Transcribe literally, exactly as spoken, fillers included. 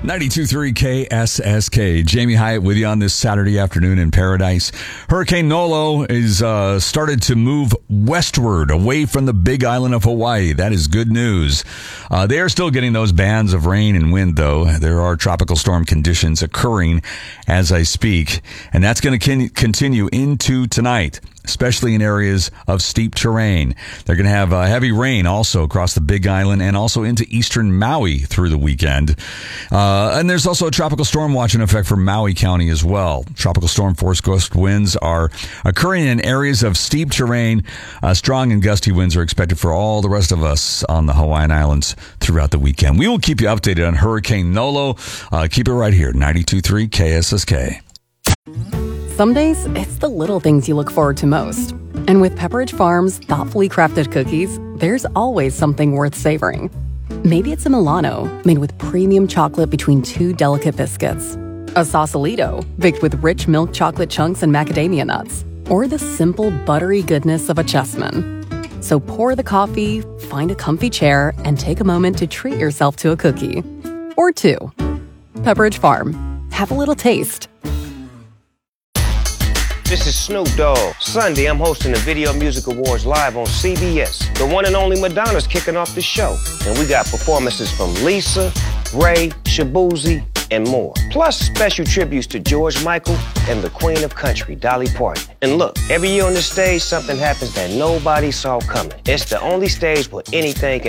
ninety-two point three K S S K. Jamie Hyatt with you on this Saturday afternoon in paradise. Hurricane Nolo is uh, started to move westward away from the big island of Hawaii. That is good news. Uh, they are still getting those bands of rain and wind, though. There are tropical storm conditions occurring as I speak, and that's going to continue into tonight, especially in areas of steep terrain. They're going to have uh, heavy rain also across the Big Island and also into eastern Maui through the weekend. Uh, and there's also a tropical storm watch in effect for Maui County as well. Tropical storm force gust winds are occurring in areas of steep terrain. Uh, strong and gusty winds are expected for all the rest of us on the Hawaiian Islands throughout the weekend. We will keep you updated on Hurricane Nolo. Uh, keep it right here, ninety-two point three K S S K. Some days, it's the little things you look forward to most. And with Pepperidge Farm's thoughtfully crafted cookies, there's always something worth savoring. Maybe it's a Milano, made with premium chocolate between two delicate biscuits. A Sausalito, baked with rich milk chocolate chunks and macadamia nuts. Or the simple, buttery goodness of a Chessman. So pour the coffee, find a comfy chair, and take a moment to treat yourself to a cookie. Or two. Pepperidge Farm. Have a little taste. This is Snoop Dogg. Sunday, I'm hosting the Video Music Awards live on C B S. The one and only Madonna's kicking off the show. And we got performances from Lisa, Ray, Shabuzi, and more. Plus special tributes to George Michael and the Queen of Country, Dolly Parton. And look, every year on this stage, something happens that nobody saw coming. It's the only stage where anything can